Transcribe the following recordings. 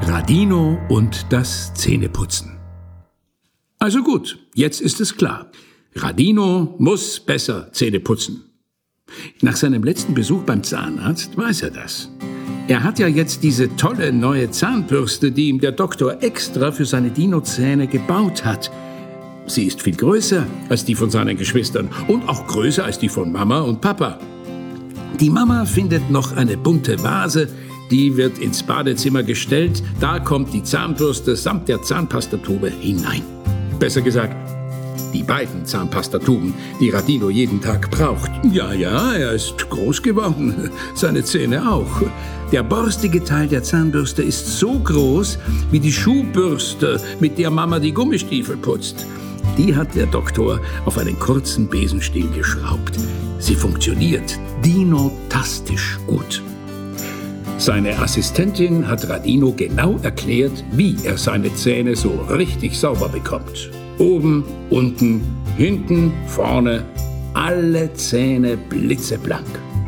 Radino und das Zähneputzen. Also gut, jetzt ist es klar. Radino muss besser Zähne putzen. Nach seinem letzten Besuch beim Zahnarzt weiß er das. Er hat ja jetzt diese tolle neue Zahnbürste, die ihm der Doktor extra für seine Dinozähne gebaut hat. Sie ist viel größer als die von seinen Geschwistern und auch größer als die von Mama und Papa. Die Mama findet noch eine bunte Vase, die wird ins Badezimmer gestellt. Da kommt die Zahnbürste samt der Zahnpastatube hinein. Besser gesagt, die beiden Zahnpastatuben, die Radino jeden Tag braucht. Ja, er ist groß geworden. Seine Zähne auch. Der borstige Teil der Zahnbürste ist so groß wie die Schuhbürste, mit der Mama die Gummistiefel putzt. Die hat der Doktor auf einen kurzen Besenstiel geschraubt. Sie funktioniert dinotastisch gut. Seine Assistentin hat Radino genau erklärt, wie er seine Zähne so richtig sauber bekommt. Oben, unten, hinten, vorne, alle Zähne blitzeblank.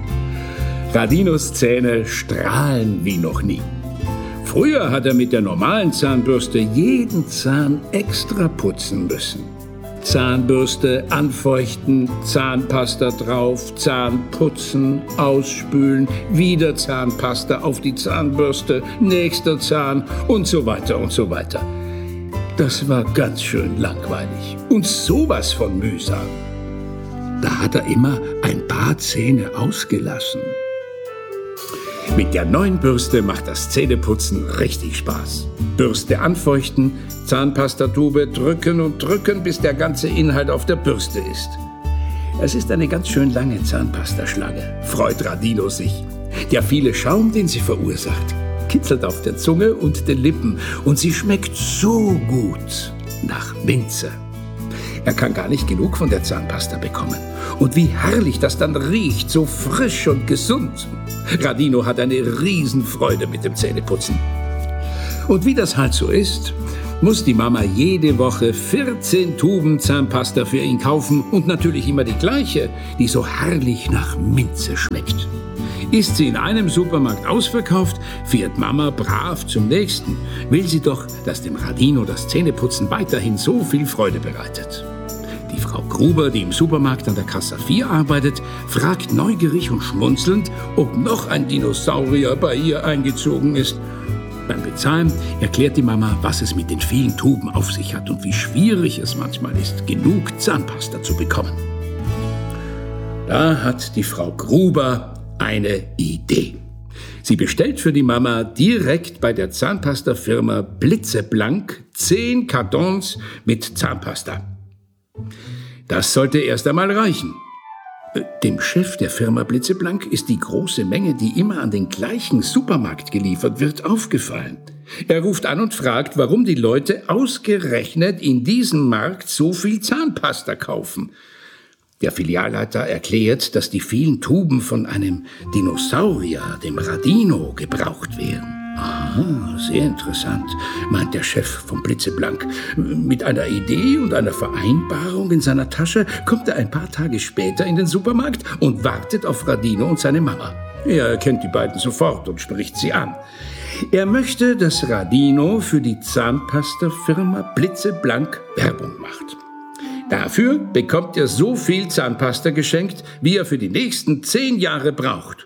Radinos Zähne strahlen wie noch nie. Früher hat er mit der normalen Zahnbürste jeden Zahn extra putzen müssen. Zahnbürste anfeuchten, Zahnpasta drauf, Zahn putzen, ausspülen, wieder Zahnpasta auf die Zahnbürste, nächster Zahn und so weiter und so weiter. Das war ganz schön langweilig und sowas von mühsam. Da hat er immer ein paar Zähne ausgelassen. Mit der neuen Bürste macht das Zähneputzen richtig Spaß. Bürste anfeuchten, Zahnpastatube drücken und drücken, bis der ganze Inhalt auf der Bürste ist. Es ist eine ganz schön lange Zahnpastaschlange, freut Radino sich. Der viele Schaum, den sie verursacht, kitzelt auf der Zunge und den Lippen und sie schmeckt so gut nach Minze. Er kann gar nicht genug von der Zahnpasta bekommen. Und wie herrlich das dann riecht, so frisch und gesund. Radino hat eine Riesenfreude mit dem Zähneputzen. Und wie das halt so ist, muss die Mama jede Woche 14 Tuben Zahnpasta für ihn kaufen und natürlich immer die gleiche, die so herrlich nach Minze schmeckt. Ist sie in einem Supermarkt ausverkauft, fährt Mama brav zum nächsten. Will sie doch, dass dem Radino das Zähneputzen weiterhin so viel Freude bereitet. Die Frau Gruber, die im Supermarkt an der Kasse 4 arbeitet, fragt neugierig und schmunzelnd, ob noch ein Dinosaurier bei ihr eingezogen ist. Beim Bezahlen erklärt die Mama, was es mit den vielen Tuben auf sich hat und wie schwierig es manchmal ist, genug Zahnpasta zu bekommen. Da hat die Frau Gruber eine Idee. Sie bestellt für die Mama direkt bei der Zahnpastafirma blitzeblank 10 Kartons mit Zahnpasta. Das sollte erst einmal reichen. Dem Chef der Firma Blitzeblank ist die große Menge, die immer an den gleichen Supermarkt geliefert wird, aufgefallen. Er ruft an und fragt, warum die Leute ausgerechnet in diesem Markt so viel Zahnpasta kaufen. Der Filialleiter erklärt, dass die vielen Tuben von einem Dinosaurier, dem Radino, gebraucht werden. Aha, sehr interessant, meint der Chef von Blitzeblank. Mit einer Idee und einer Vereinbarung in seiner Tasche kommt er ein paar Tage später in den Supermarkt und wartet auf Radino und seine Mama. Er erkennt die beiden sofort und spricht sie an. Er möchte, dass Radino für die Zahnpastafirma Blitzeblank Werbung macht. Dafür bekommt er so viel Zahnpasta geschenkt, wie er für die nächsten 10 Jahre braucht.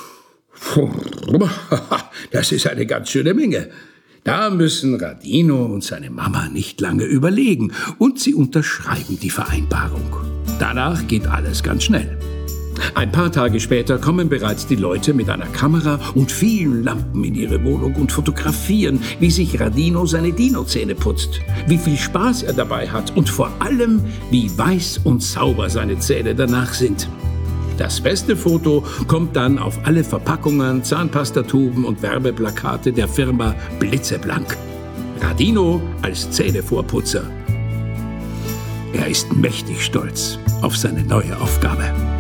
Das ist eine ganz schöne Menge. Da müssen Radino und seine Mama nicht lange überlegen und sie unterschreiben die Vereinbarung. Danach geht alles ganz schnell. Ein paar Tage später kommen bereits die Leute mit einer Kamera und vielen Lampen in ihre Wohnung und fotografieren, wie sich Radino seine Dinozähne putzt, wie viel Spaß er dabei hat und vor allem, wie weiß und sauber seine Zähne danach sind. Das beste Foto kommt dann auf alle Verpackungen, Zahnpastatuben und Werbeplakate der Firma Blitzeblank. Radino als Zähnevorputzer. Er ist mächtig stolz auf seine neue Aufgabe.